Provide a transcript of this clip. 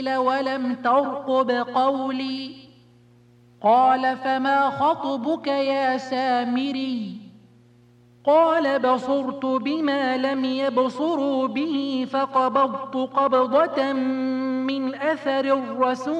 الليل ولم ترقب قولي. قال فما خطبك يا سامري؟ قال بصرت بما لم يبصروا به فقبضت قبضة من أثر الرسول